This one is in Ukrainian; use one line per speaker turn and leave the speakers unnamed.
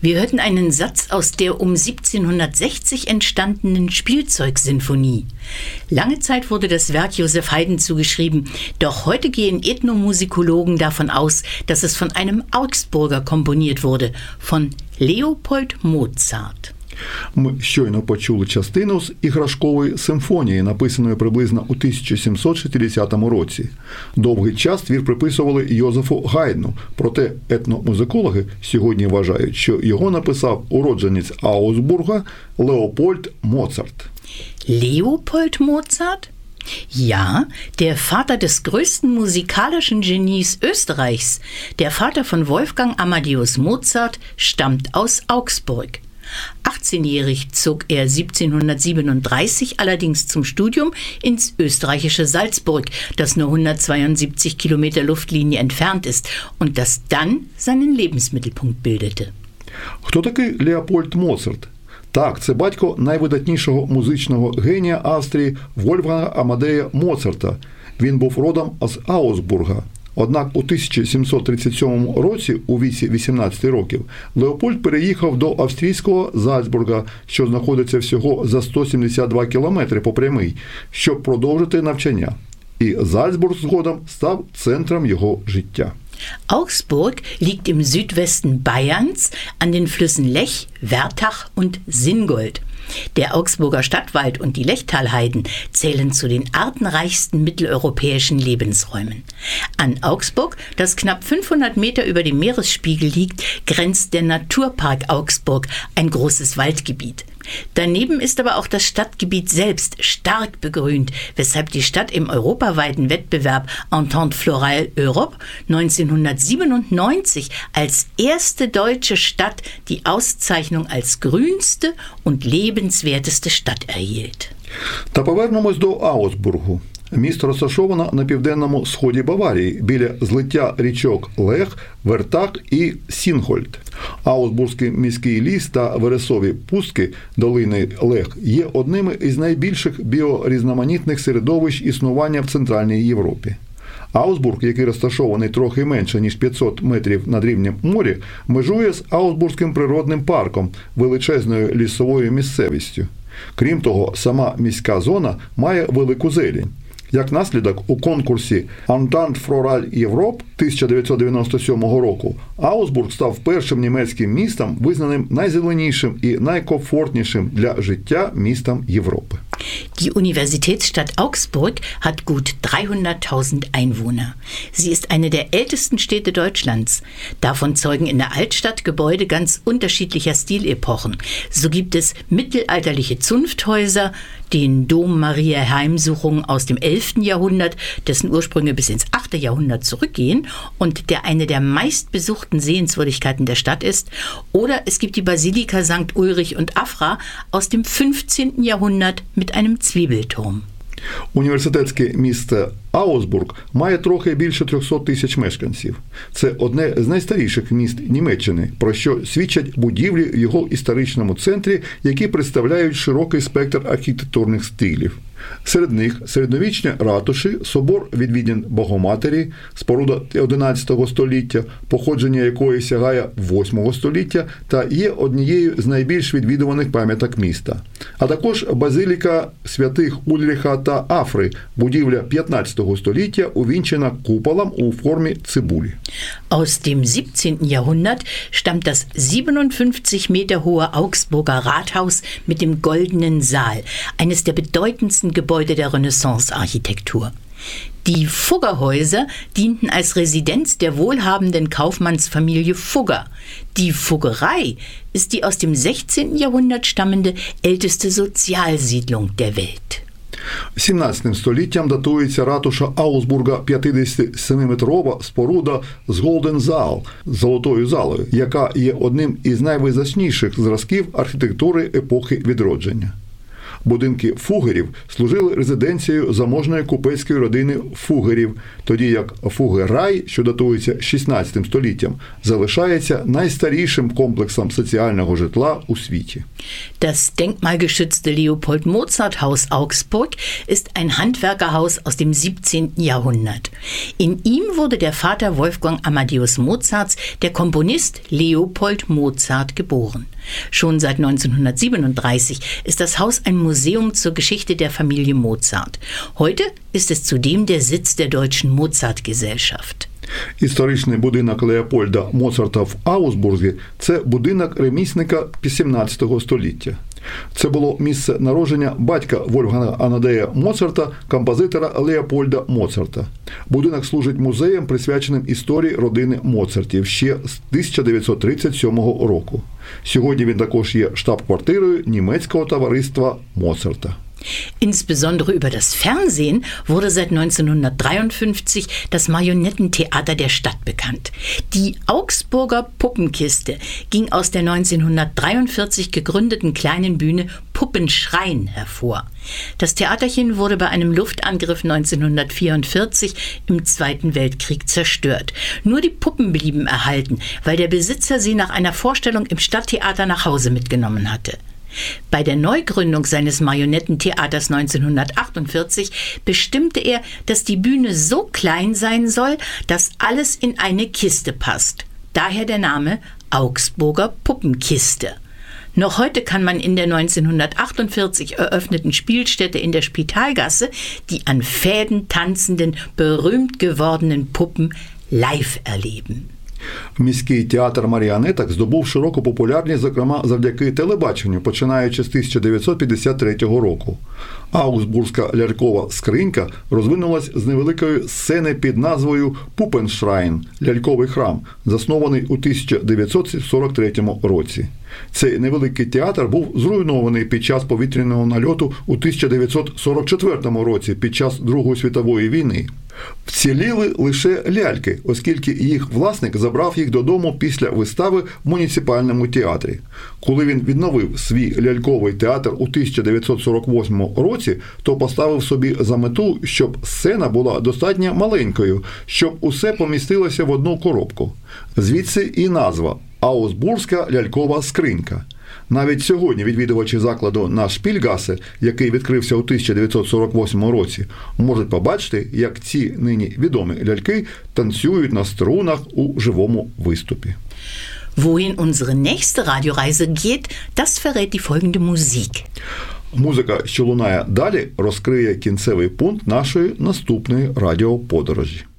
Wir hörten einen Satz aus der um 1760 entstandenen Spielzeugsinfonie. Lange Zeit wurde das Werk Joseph Haydn zugeschrieben, doch heute gehen Ethnomusikologen davon aus, dass es von einem Augsburger komponiert wurde, von Leopold Mozart.
Ми щойно почули частину з іграшкової симфонії, написаної приблизно у 1760 році. Довгий час твір приписували Йозефу Гайдну, проте етномузикологи сьогодні вважають, що його написав уродженець Аусбурга Leopold Mozart.
Leopold Mozart? Ja, der Vater des größten musikalischen Genies Österreichs, der Vater von Wolfgang Amadeus Mozart, stammt aus Augsburg. 18-jährig zog er 1737 allerdings zum Studium ins österreichische Salzburg, das nur 172 Kilometer Luftlinie entfernt ist und das dann seinen Lebensmittelpunkt bildete.
Хто такий Леопольд Моцарт? Так, це батько найвидатнішого музичного генія Австрії Вольфганга Амадея Моцарта. Він був родом з Аусбурга. Однак у 1737 році, у віці 18 років, Леопольд переїхав до австрійського Зальцбурга, що знаходиться всього за 172 кілометри по прямій, щоб продовжити навчання. І Зальцбург згодом став центром його життя.
Augsburg liegt im Südwesten Bayerns an den Flüssen Lech, Wertach und Singold. Der Augsburger Stadtwald und die Lechtalheiden zählen zu den artenreichsten mitteleuropäischen Lebensräumen. An Augsburg, das knapp 500 Meter über dem Meeresspiegel liegt, grenzt der Naturpark Augsburg, ein großes Waldgebiet. Daneben ist aber auch das Stadtgebiet selbst stark begrünt, weshalb die Stadt im europaweiten Wettbewerb Entente Florale Europe 1997 als erste deutsche Stadt die Auszeichnung als grünste und lebenswerteste Stadt erhielt.
Та повернемось до Аусбургу. Місто розташовано на південному сході Баварії, біля злиття річок Лех, Вертах і Сінгольд. Аусбурзький міський ліс та вересові пустки долини Лех є одними із найбільших біорізноманітних середовищ існування в Центральній Європі. Аусбург, який розташований трохи менше, ніж 500 метрів над рівнем моря, межує з Аусбурзьким природним парком, величезною лісовою місцевістю. Крім того, сама міська зона має велику зелень. Як наслідок, у конкурсі Entente Florale Europe 1997 року Аусбург став першим німецьким містом, визнаним найзеленішим і найкомфортнішим для життя містом Європи.
Die Universitätsstadt Augsburg hat gut 300.000 Einwohner. Sie ist eine der ältesten Städte Deutschlands. Davon zeugen in der Altstadt Gebäude ganz unterschiedlicher Stilepochen. So gibt es mittelalterliche Zunfthäuser, den Dom Mariä Heimsuchung aus dem 11. Jahrhundert, dessen Ursprünge bis ins 8. Jahrhundert zurückgehen und der eine der meistbesuchten Sehenswürdigkeiten der Stadt ist. Oder es gibt die Basilika St. Ulrich und Afra aus dem 15. Jahrhundert mit einem Zwiebelturm.
Університетське місто Аусбург має трохи більше 300 тисяч мешканців. Це одне з найстаріших міст Німеччини, про що свідчать будівлі в його історичному центрі, які представляють широкий спектр архітектурних стилів. Серед них середньовічні ратуші, собор відвідин Богоматері, споруда 11 століття, походження якої сягає 8 століття та є однією з найбільш відвідуваних пам'яток міста. А також базиліка святих Ульріха та Афри, будівля 15 століття, увінчена куполом у формі цибулі.
Aus dem 17. Jahrhundert stammt das 57 Meter hohe Augsburger Rathaus mit dem Goldenen Saal, eines der bedeutendsten Gebäude der Renaissance-Architektur. Die Fuggerhäuser dienten als Residenz der wohlhabenden Kaufmannsfamilie Fugger. Die Fuggerei ist die aus dem 16. Jahrhundert stammende älteste Sozialsiedlung der Welt.
17 століттям датується ратуша Аусбурга 57-метрова споруда з Golden Saal, з золотою залою, яка є одним із найвизначніших зразків архітектури епохи відродження. Будинки Фугерів служили резиденцією заможної купецької родини Фугерів, тоді як Фугер-рай, що датується 16 століттям, залишається найстарішим комплексом соціального житла у світі.
Das denkmalgeschützte Leopold-Mozart-Haus Augsburg ist ein Handwerkerhaus aus dem 17. Jahrhundert. In ihm wurde der Vater Wolfgang Amadeus Mozarts, der Komponist Leopold Mozart, geboren. Schon seit 1937 ist das Haus ein Museum zur Geschichte der Familie Mozart. Heute ist es zudem der Sitz der Deutschen Mozart-Gesellschaft.
Історичний будинок Леопольда Моцарта в Аусбурзі – це будинок ремісника 17 століття. Це було місце народження батька Вольфганга Амадея Моцарта, композитора Леопольда Моцарта. Будинок служить музеєм, присвяченим історії родини Моцартів ще з 1937 року. Сьогодні він також є штаб-квартирою німецького товариства Моцарта.
Insbesondere über das Fernsehen wurde seit 1953 das Marionettentheater der Stadt bekannt. Die Augsburger Puppenkiste ging aus der 1943 gegründeten kleinen Bühne Puppenschrein hervor. Das Theaterchen wurde bei einem Luftangriff 1944 im Zweiten Weltkrieg zerstört. Nur die Puppen blieben erhalten, weil der Besitzer sie nach einer Vorstellung im Stadttheater nach Hause mitgenommen hatte. Bei der Neugründung seines Marionettentheaters 1948 bestimmte er, dass die Bühne so klein sein soll, dass alles in eine Kiste passt. Daher der Name Augsburger Puppenkiste. Noch heute kann man in der 1948 eröffneten Spielstätte in der Spitalgasse die an Fäden tanzenden, berühmt gewordenen Puppen live erleben.
Міський театр маріонеток здобув широку популярність, зокрема, завдяки телебаченню, починаючи з 1953 року. Аусбурзька лялькова скринька розвинулась з невеликої сцени під назвою «Пупеншрайн» – ляльковий храм, заснований у 1943 році. Цей невеликий театр був зруйнований під час повітряного нальоту у 1944 році під час Другої світової війни. Вціліли лише ляльки, оскільки їх власник забрав їх додому після вистави в муніципальному театрі. Коли він відновив свій ляльковий театр у 1948 році, то поставив собі за мету, щоб сцена була достатньо маленькою, щоб усе помістилося в одну коробку. Звідси і назва «Аусбурзька лялькова скринька». Навіть сьогодні відвідувачі закладу на Шпільгасе, який відкрився у 1948 році, можуть побачити, як ці нині відомі ляльки танцюють на струнах у живому виступі.
Wohin unsere nächste Radioreise geht, das verrät die folgende Musik.
Музика, що лунає далі, розкриє кінцевий пункт нашої наступної радіоподорожі.